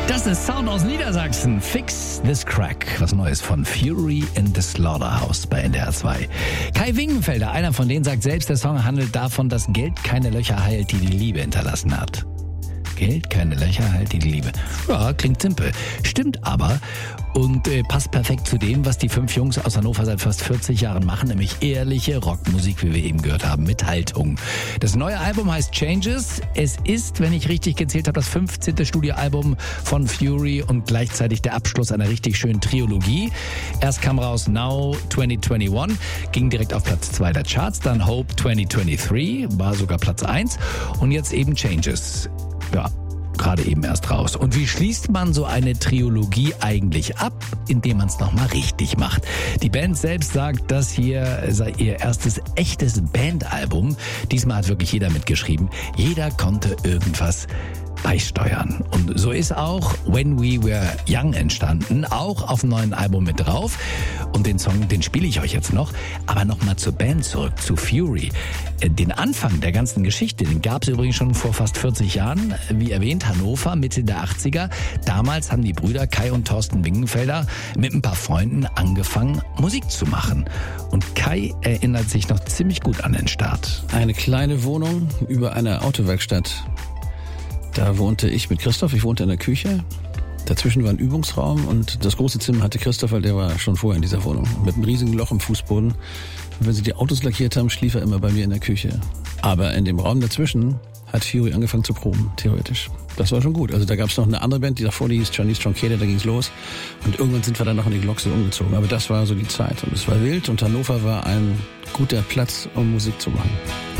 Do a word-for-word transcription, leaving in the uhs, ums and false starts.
Das ist Sound aus Niedersachsen. Fix This Crack. Was Neues von Fury in the Slaughterhouse bei N D R zwei. Kai Wingenfelder, einer von denen, sagt selbst, der Song handelt davon, dass Geld keine Löcher heilt, die die Liebe hinterlassen hat. Geld keine Löcher heilt, die die Liebe. Ja, klingt simpel. Stimmt aber und äh, passt perfekt zu dem, was die fünf Jungs aus Hannover seit fast vierzig Jahren machen, nämlich ehrliche Rockmusik, wie wir eben gehört haben, mit Haltung. Das neue Album heißt Changes. Es ist, wenn ich richtig gezählt habe, das fünfzehnte Studioalbum von Fury und gleichzeitig der Abschluss einer richtig schönen Trilogie. Erst kam raus Now zwanzig einundzwanzig, ging direkt auf Platz zwei der Charts, dann Hope zwanzig dreiundzwanzig, war sogar Platz eins und jetzt eben Changes. Ja, gerade eben erst raus. Und wie schließt man so eine Trilogie eigentlich ab, indem man es nochmal richtig macht? Die Band selbst sagt, das hier sei ihr erstes echtes Bandalbum. Diesmal hat wirklich jeder mitgeschrieben. Jeder konnte irgendwas beisteuern. Und so ist auch When We Were Young entstanden, auch auf dem neuen Album mit drauf. Und den Song, den spiele ich euch jetzt noch. Aber nochmal zur Band zurück, zu Fury. Den Anfang der ganzen Geschichte, den gab es übrigens schon vor fast vierzig Jahren. Wie erwähnt, Hannover, Mitte der achtziger. Damals haben die Brüder Kai und Thorsten Wingenfelder mit ein paar Freunden angefangen, Musik zu machen. Und Kai erinnert sich noch ziemlich gut an den Start. Eine kleine Wohnung über einer Autowerkstatt. Da wohnte ich mit Christoph, ich wohnte in der Küche. Dazwischen war ein Übungsraum und das große Zimmer hatte Christoph, weil der war schon vorher in dieser Wohnung. Mit einem riesigen Loch im Fußboden. Und wenn sie die Autos lackiert haben, schlief er immer bei mir in der Küche. Aber in dem Raum dazwischen hat Fury angefangen zu proben, theoretisch. Das war schon gut. Also da gab es noch eine andere Band, die davor, die hieß Chinese Truncated, da ging's los. Und irgendwann sind wir dann noch in die Glockse umgezogen. Aber das war so die Zeit. Und es war wild und Hannover war ein guter Platz, um Musik zu machen.